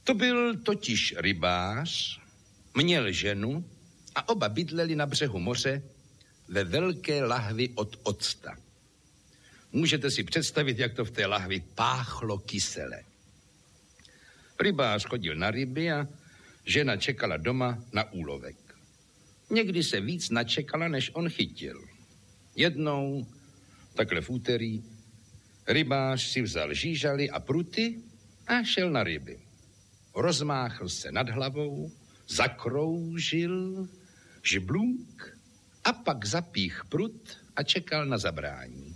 To byl totiž rybář, měl ženu a oba bydleli na břehu moře ve velké lahvi od octa. Můžete si představit, jak to v té lahvi páchlo kysele. Rybář chodil na ryby a žena čekala doma na úlovek. Někdy se víc načekala, než on chytil. Jednou, takhle v úterý, rybář si vzal žížaly a pruty a šel na ryby. Rozmáchl se nad hlavou, zakroužil, žblunk a pak zapích prut a čekal na zabrání.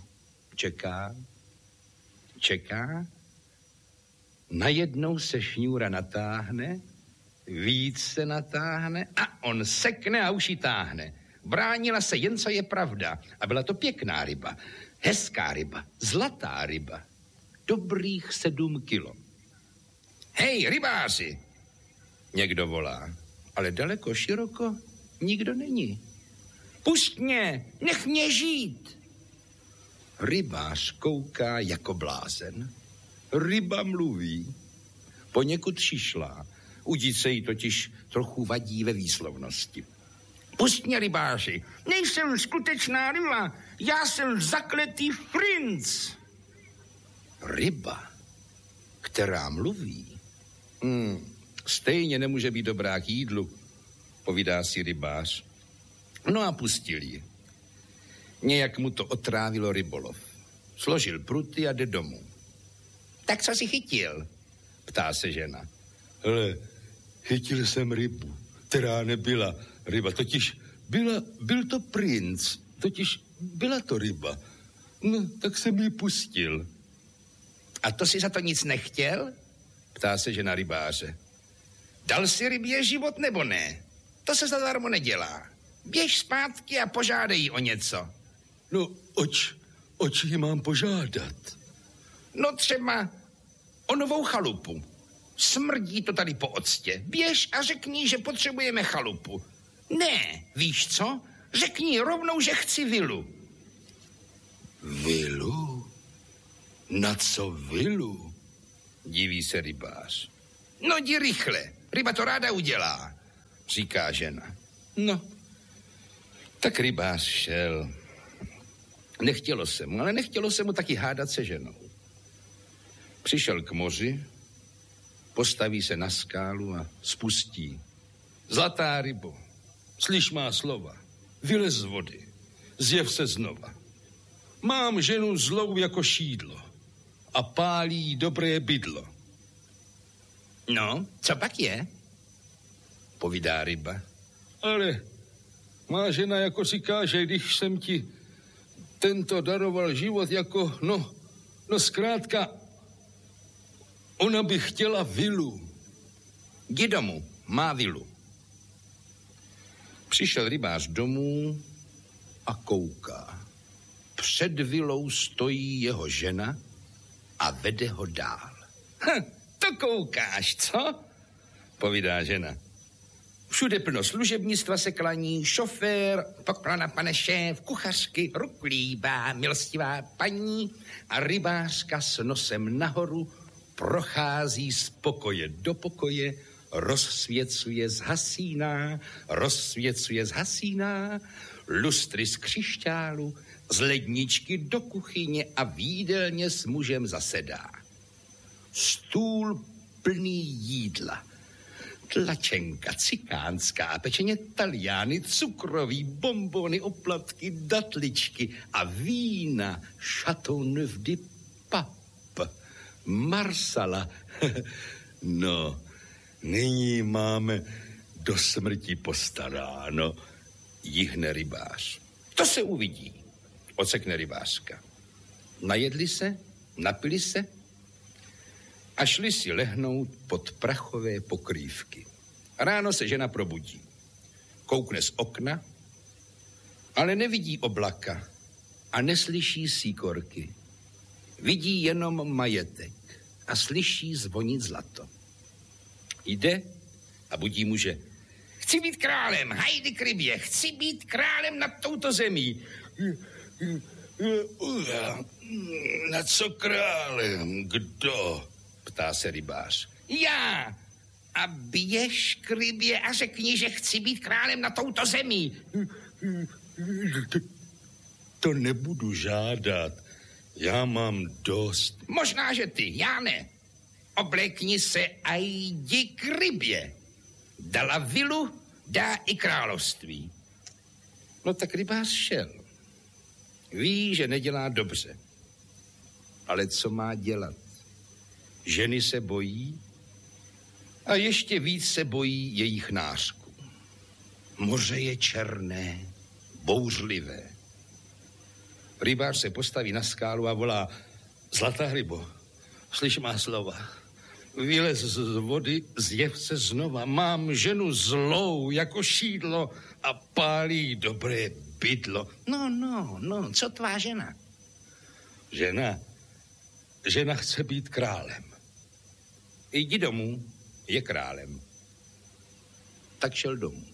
Čeká. Najednou se šňůra natáhne, víc se natáhne a on sekne a už ji táhne. Bránila se jen, co je pravda. A byla to pěkná ryba, hezká ryba, zlatá ryba. Dobrých 7 kilo. Hej, rybáři! Někdo volá, ale daleko, široko nikdo není. Pusť mě, nech mě žít! Rybář kouká jako blázen. Ryba mluví. Poněkud šišlá. Udít se jí totiž trochu vadí ve výslovnosti. Pusť mě, rybáři, nejsem skutečná ryba, já jsem zakletý princ. Ryba, která mluví, stejně nemůže být dobrá k jídlu, povídá si rybář. No a pustil ji. Nějak mu to otrávilo rybolov. Složil pruty a jde domů. Tak co jsi chytil? Ptá se žena. Hele, chytil jsem rybu, která nebyla ryba, totiž byl to princ, totiž byla to ryba. No, tak jsem ji pustil. A to si za to nic nechtěl? Ptá se žena rybáře. Dal si rybě život nebo ne? To se zadarmo nedělá. Běž zpátky a požádej jí o něco. No, oč ji mám požádat? No třeba o novou chalupu. Smrdí to tady po octě. Běž a řekni, že potřebujeme chalupu. Ne, víš co? Řekni rovnou, že chci vilu. Vilu? Na co vilu? Diví se rybář. No jdi rychle, ryba to ráda udělá, říká žena. No, tak rybář šel. Nechtělo se mu, ale nechtělo se mu taky hádat se ženou. Přišel k moři, postaví se na skálu a spustí. Zlatá rybo, slyš má slova, vylez z vody, zjev se znova. Mám ženu zlou jako šídlo a pálí dobré bydlo. No, co pak je? Povídá ryba. Ale má žena jako říká, že když jsem ti tento daroval život jako, no zkrátka, ona by chtěla vilu. Jdi domů, má vilu. Přišel rybář domů a kouká. Před vilou stojí jeho žena a vede ho dál. To koukáš, co? Povídá žena. Všude plno služebnictva se klaní, šofér, poklona pane šéf, kuchařky, ruklíbá, milostivá paní a rybářka s nosem nahoru prochází z pokoje do pokoje, rozsvěcuje zhasíná, lustry z křišťálu, z ledničky do kuchyně a v jídelně s mužem zasedá. Stůl plný jídla. Tlačenka, cikánská, pečeně taliány, cukroví, bonbony, oplatky, datličky a vína Chateauneuf du Pape, Marsala. No, nyní máme do smrti postaráno, jihne rybář. To se uvidí, ocekne rybářka. Najedli se, napili se a šli si lehnout pod prachové pokrývky. Ráno se žena probudí. Koukne z okna, ale nevidí oblaka a neslyší síkorky. Vidí jenom majetek a slyší zvonit zlato. Jde a budí muže. Chci být králem, hajdy k rybě, chci být králem nad touto zemí. Na co králem? Kdo? Ptá se rybář. Já, A běž k rybě a řekni, že chci být králem na touto zemi. To nebudu žádat. Já mám dost. Možná, že ty, já ne. Oblékni se a jdi k rybě. Dala vilu, dá i království. No tak rybář šel. Ví, že nedělá dobře. Ale co má dělat? Ženy se bojí a ještě víc se bojí jejich nářků. Moře je černé, bouřlivé. Rybář se postaví na skálu a volá: Zlatá rybo, slyš má slova. Vylez z vody, zjev se znova. Mám ženu zlou jako šídlo a pálí dobré bydlo. No, co tvá žena? Žena chce být králem. Jdi domů, je králem. Tak šel domů.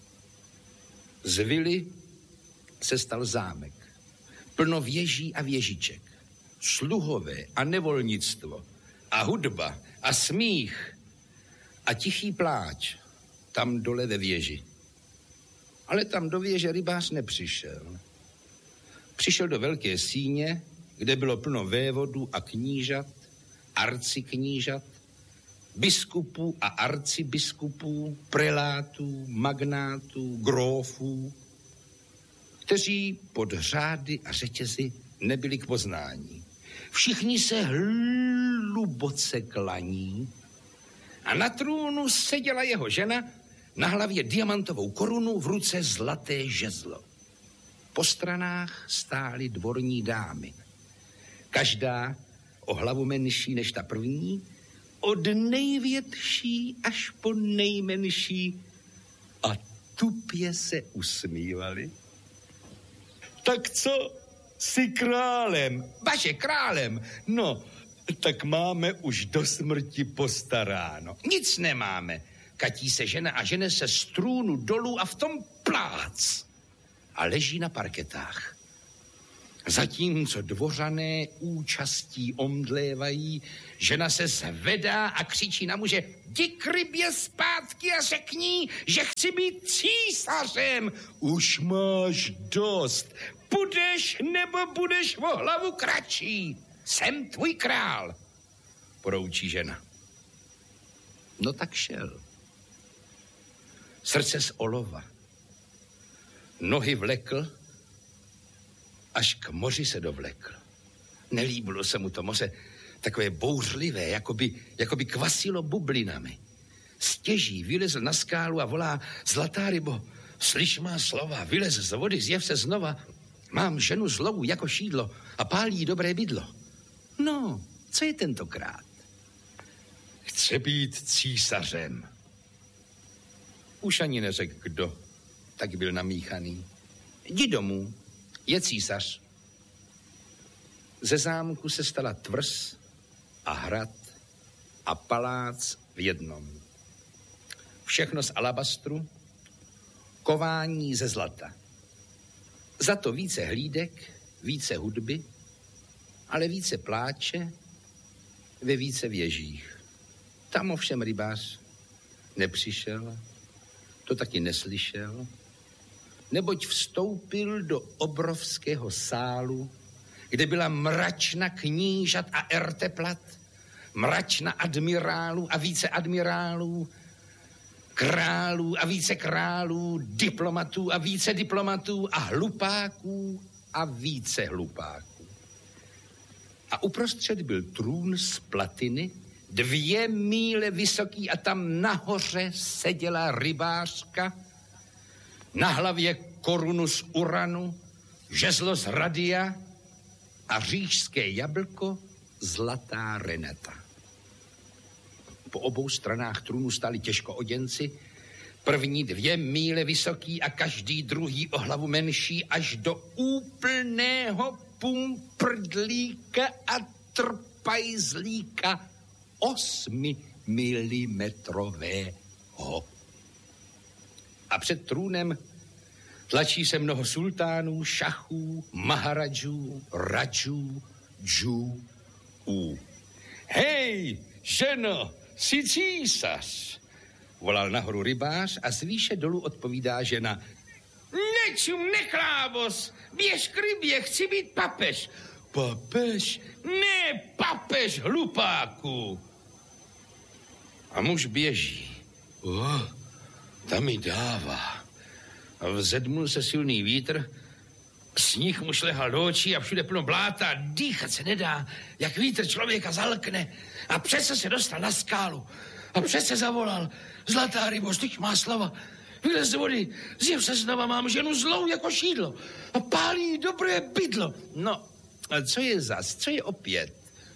Z vily se stal zámek. Plno věží a věžiček. Sluhové a nevolnictvo. A hudba a smích. A tichý pláč. Tam dole ve věži. Ale tam do věže rybář nepřišel. Přišel do velké síně, kde bylo plno vévodů a knížat, arciknížat, biskupů a arcibiskupů, prelátů, magnátů, grófů, kteří pod řády a řetězy nebyli k poznání. Všichni se hluboce klaní a na trůnu seděla jeho žena, na hlavě diamantovou korunu, v ruce zlaté žezlo. Po stranách stály dvorní dámy. Každá o hlavu menší než ta první, od největší až po nejmenší, a tupě se usmívali. Tak co? Jsi králem. Vaše králem. No, tak máme už do smrti postaráno. Nic nemáme. Katí se žena a žene se z trůnu dolů a v tom plác. A leží na parketách. Zatímco dvořané účastí omdlévají, žena se zvedá a křičí na muže: jdi k rybě zpátky a řekni, že chci být císařem. Už máš dost. Budeš nebo budeš o hlavu kratší. Jsem tvůj král, poroučí žena. No tak šel. Srdce z olova. Nohy vlekl, až k moři se dovlekl. Nelíbilo se mu to moře, takové bouřlivé, jako by kvasilo bublinami. Stěží vylezl na skálu a volá: Zlatá rybo, slyš má slova, vylez z vody, zjev se znova. Mám ženu zlou jako šídlo a pálí dobré bydlo. No, co je tentokrát? Chce být císařem. Už ani neřekl kdo, tak byl namíchaný. Jdi domů, je císař. Ze zámku se stala tvrz a hrad a palác v jednom. Všechno z alabastru, kování ze zlata. Za to více hlídek, více hudby, ale více pláče ve více věžích. Tam ovšem rybář nepřišel, to taky neslyšel, neboť vstoupil do obrovského sálu, kde byla mračna knížat a erteplat, mračna admirálů a více admirálů, králů a více králů, diplomatů a více diplomatů a hlupáků a více hlupáků. A uprostřed byl trůn z platiny, 2 míle vysoký, a tam nahoře seděla rybářka, na hlavě korunu z uranu, žezlo z radia a říšské jablko zlatá reneta. Po obou stranách trůnu stáli těžkooděnci, první 2 míle vysoký a každý druhý o hlavu menší, až do úplného pumprdlíka a trpajzlíka 8 milimetrového. A před trůnem tlačí se mnoho sultánů, šachů, maharadžů, radžů, džů. Hej, ženo, jsi císař. volal nahoru rybář a z výše dolů odpovídá žena. Nečum, neklábos, běž k rybě, chci být papež. Papež? Ne, papež, hlupáku. A muž běží. Tam mi dává. A vzedmul se silný vítr, sníh mu šlehal do očí a všude plno bláta, dýchat se nedá, jak vítr člověka zalkne. A přece se dostal na skálu a přece zavolal. Zlatá rybo, styč má slova, vylez z vody, zjev se znova, mám ženu zlou jako šídlo a pálí dobré bydlo. No, a co je zas, co je opět?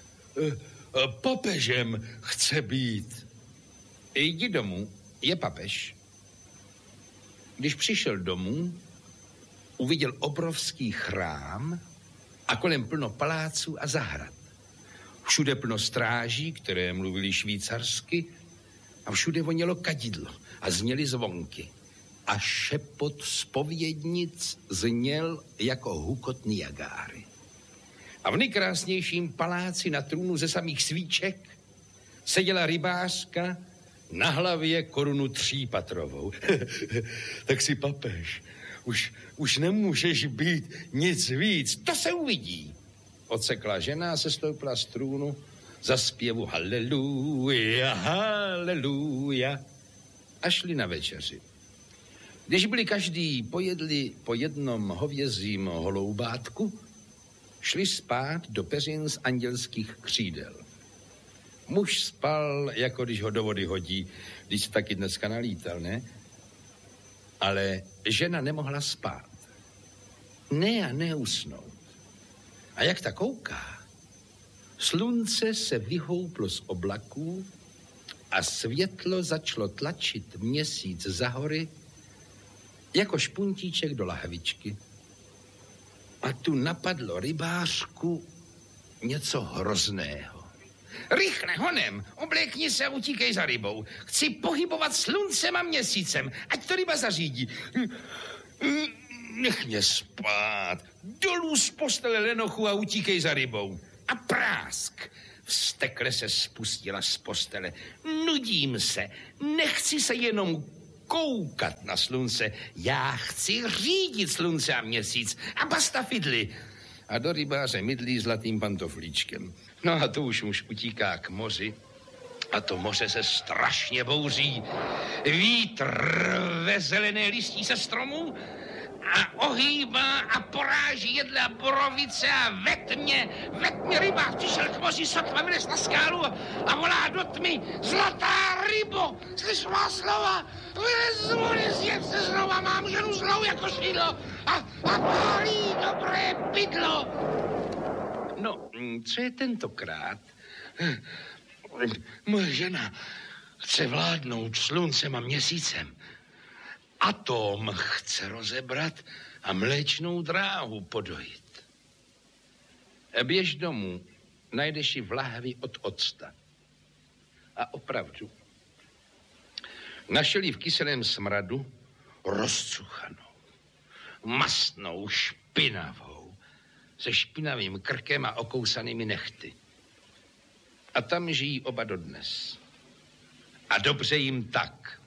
Papežem chce být. Jdi domů, je papež. Když přišel domů, uviděl obrovský chrám a kolem plno paláců a zahrad. Všude plno stráží, které mluvili švýcarsky, a všude vonělo kadidlo a zněly zvonky. A šepot zpovědnic zněl jako hukot Niagáry. A v nejkrásnějším paláci na trůnu ze samých svíček seděla rybářka na hlavě korunu 3patrovou. Tak si papež, už nemůžeš být nic víc. To se uvidí. Odsekla žena a sestoupila z trůnu za zpěvu haleluja, haleluja. A šli na večeři. Když byli každý pojedli po jednom hovězím holoubátku, šli spát do peřin z andělských křídel. Muž spal, jako když ho do vody hodí, když se taky dneska nalítal, ne? Ale žena nemohla spát. Ne a neusnout. A jak ta kouká, slunce se vyhouplo z oblaků a světlo začalo tlačit měsíc za hory jako špuntíček do lahvičky. A tu napadlo rybářku něco hrozného. Rychle, honem, oblékni se a utíkej za rybou. Chci pohybovat sluncem a měsícem, ať to ryba zařídí. Nech mě spát. Dolů z postele lenochu a utíkej za rybou. A prásk. Vztekle se spustila z postele. Nudím se. Nechci se jenom koukat na slunce. Já chci řídit slunce a měsíc. A basta fidly. A do rybáře mydlí zlatým pantoflíčkem. No a to už muž utíká k moři. A to moře se strašně bouří. Vítr rve zelené listí se stromů a ohýbá a poráží jedle a borovice a ve tmě rybář přišel k moři, sotva vylez na skálu a volá do tmy: Zlatá rybo, slyš má slova, vylez z vody, zjev se znova, mám ženu zlou jako šídlo a pálí dobré bydlo. No, co je tentokrát? Moje žena chce vládnout sluncem a měsícem. Atom chce rozebrat a mléčnou dráhu podojit. Běž domů, najdeš ji v lahvi od octa. A opravdu, našel ji v kyselém smradu rozcuchanou, mastnou, špinavou, se špinavým krkem a okousanými nehty. A tam žijí oba dodnes. A dobře jim tak.